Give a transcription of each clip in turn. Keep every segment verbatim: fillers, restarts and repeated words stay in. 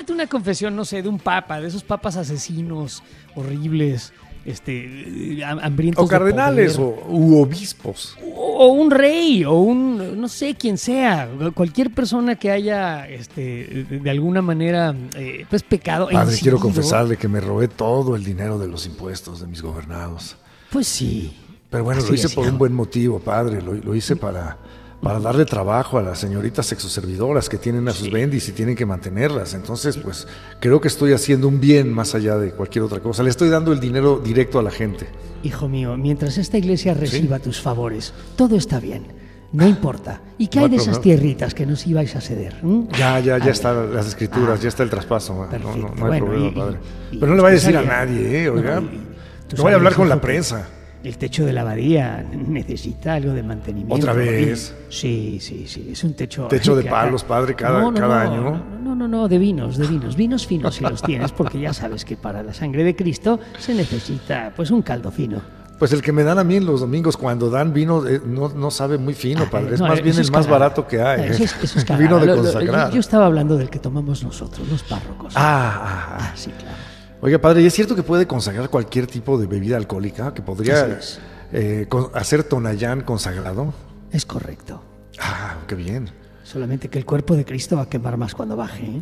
imagínate una confesión, no sé, de un papa, de esos papas asesinos horribles, este, hambrientos o cardenales de poder. o u obispos. O, o un rey, o un, no sé, quien sea, cualquier persona que haya, este, de, de alguna manera, eh, pues pecado. Padre, incidido. quiero confesarle que me robé todo el dinero de los impuestos de mis gobernados. Pues sí. Pero bueno, Así lo hice es, por hijo. un buen motivo, padre. Lo, lo hice para, para darle trabajo a las señoritas sexoservidoras que tienen a sus Sí. bendis y tienen que mantenerlas. Entonces, pues, creo que estoy haciendo un bien más allá de cualquier otra cosa. Le estoy dando el dinero directo a la gente. Hijo mío, mientras esta iglesia reciba tus favores, todo está bien. No importa. ¿Y qué No hay hay de esas problema. tierritas que nos ibais a ceder? ¿Mm? Ya, ya, A ya ver. están las escrituras, Ah, ya está el traspaso. No, perfecto. no, no hay Bueno, problema, y- padre. y- y Pero no le vaya a decir a tú sabías- nadie, ¿eh? Oiga. No, y- tú No voy a hablar sabías, con la hijo, que prensa. El techo de la abadía necesita algo de mantenimiento. ¿Otra vez? Sí, sí, sí. Es un techo. Techo de que- palos, padre, cada- No, no, cada no, año. No, no, no, no, de vinos, de vinos. Vinos finos si los tienes, porque ya sabes que para la sangre de Cristo se necesita, pues, un caldo fino. Pues el que me dan a mí los domingos cuando dan vino eh, no, no sabe muy fino, Ah, padre. Es no, más eso bien es el más cagada. barato que hay. Eso es, eso es cagada. Vino de Lo- lo- consagrar. yo, yo estaba hablando del que tomamos nosotros, los párrocos. Ah, ah, Ah, ah. sí, claro. Oiga, padre, ¿y es cierto que puede consagrar cualquier tipo de bebida alcohólica? ¿Que podría Así es. eh, con- hacer Tonayán consagrado? Es correcto. Ah, qué bien. Solamente que el cuerpo de Cristo va a quemar más cuando baje. ¿eh?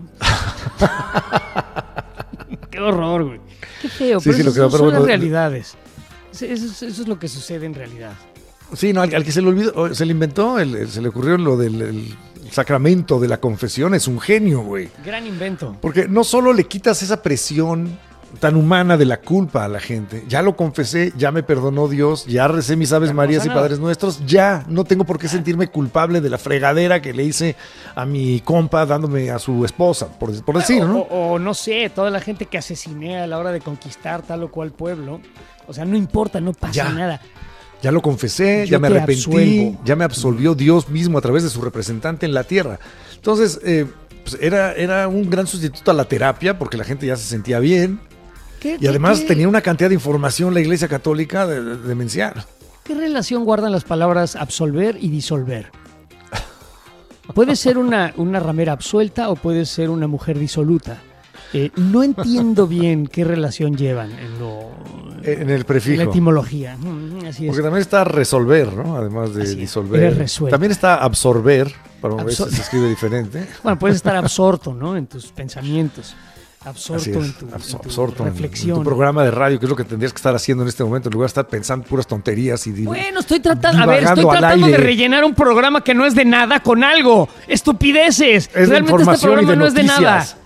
Qué horror, güey. Qué feo, Sí, pero sí, lo eso creo, son, pero son bueno, las realidades. Eso, eso- eso es lo que sucede en realidad. Sí, no, al, al que se le olvidó, se le inventó, el- el- se le ocurrió lo del el sacramento de la confesión, es un genio, güey. Gran invento. Porque no solo le quitas esa presión tan humana de la culpa a la gente, ya lo confesé, ya me perdonó Dios, ya recé mis Aves Ya no Marías pasa y nada. Padres Nuestros, ya no tengo por qué sentirme culpable de la fregadera que le hice a mi compa dándome a su esposa, por, por decir, o, ¿no? o- o no sé, toda la gente que asesiné a la hora de conquistar tal o cual pueblo. O sea, no importa, no pasa Ya. nada. Ya lo confesé, Yo ya me te arrepentí, absuelvo. ya me absolvió Dios mismo a través de su representante en la tierra. Entonces, eh, pues era, era un gran sustituto a la terapia porque la gente ya se sentía bien ¿Qué, y qué- además qué- tenía una cantidad de información la Iglesia Católica de- de- demencial. ¿Qué relación guardan las palabras absolver y disolver? Puede ser una, una ramera absuelta o puede ser una mujer disoluta. Eh, no entiendo bien qué relación llevan en, lo, En el en la prefijo. etimología. Mm, Así es. Porque también está resolver, ¿no? Además de Así es, disolver. eres resuelto. También está absorber, pero a veces Absor- se escribe diferente. Bueno, puedes estar absorto, ¿no? En tus pensamientos. Absorto Así en es, tu, abso- en tu absorto en- en, reflexión. tu programa de radio, que es lo que tendrías que estar haciendo en este momento, en lugar de estar pensando puras tonterías y di- Bueno, estoy tratando, a ver, estoy divagando al tratando de aire. rellenar un programa que no es de nada con algo. Estupideces. de Realmente este información y programa de no es de nada. noticias.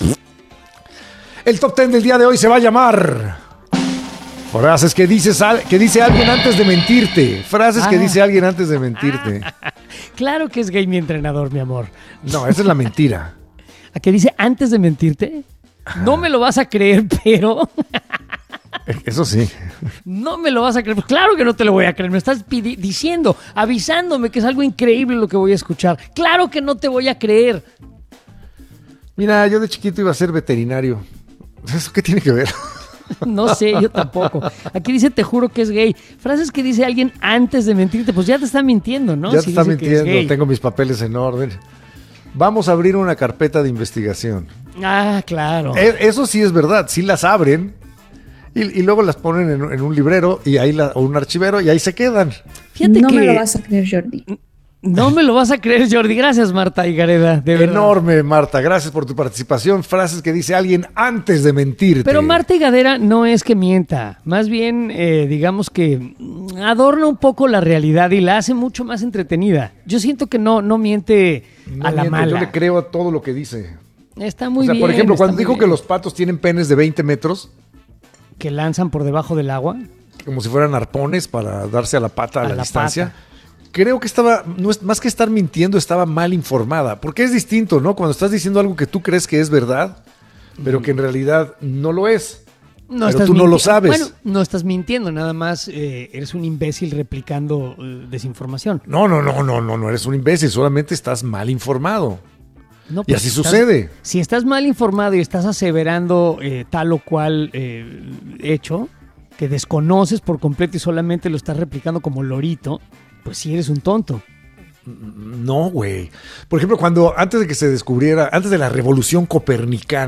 El top ten del día de hoy se va a llamar frases que, dices al- que dice alguien antes de mentirte. Frases que Ah. dice alguien antes de mentirte. Claro que es gay mi entrenador, mi amor. No, esa es la mentira. ¿A qué dice antes de mentirte? No me lo vas a creer, pero Eso sí. no me lo vas a creer. Pues claro que no te lo voy a creer. Me estás pidi- diciendo, avisándome que es algo increíble lo que voy a escuchar. Claro que no te voy a creer. Mira, yo de chiquito iba a ser veterinario. ¿Eso qué tiene que ver? No sé, yo tampoco. Aquí dice, te juro que es gay. Frases que dice alguien antes de mentirte, pues ya te está mintiendo, ¿no? ya Si te está dice que es mintiendo, gay. tengo mis papeles en orden. Vamos a abrir una carpeta de investigación. Ah, claro. E- Eso sí es verdad, sí las abren y, y luego las ponen en, en un librero y ahí la- o un archivero y ahí se quedan. Fíjate no que me lo vas a creer, Jordi. no me lo vas a creer, Jordi. Gracias, Marta Higareda, de verdad. Enorme, Marta, gracias por tu participación. Frases que dice alguien antes de mentirte. Pero Marta Higadera no es que mienta, más bien eh, digamos que mm, adorna un poco la realidad y la hace mucho más entretenida. Yo siento que no, no miente No a la miente, mala. Yo le creo a todo lo que dice. Está muy o sea, bien. por ejemplo, está cuando muy dijo que bien. los patos tienen penes de veinte metros, que lanzan por debajo del agua. como si fueran arpones para darse a la pata a, A la, la distancia. pata. Creo que estaba, no es, más que estar mintiendo, estaba mal informada. Porque es distinto, ¿no? Cuando estás diciendo algo que tú crees que es verdad, pero que en realidad no lo es. No Pero estás tú no lo minti- sabes. Bueno, no estás mintiendo, nada más eh, eres un imbécil replicando eh, desinformación. No, no, no, no, no, no eres un imbécil, solamente estás mal informado. No, Y pues, así si estás- sucede. Si estás mal informado y estás aseverando eh, tal o cual eh, hecho que desconoces por completo y solamente lo estás replicando como lorito, pues sí eres un tonto. No, güey. Por ejemplo, cuando antes de que se descubriera, antes de la revolución copernicana,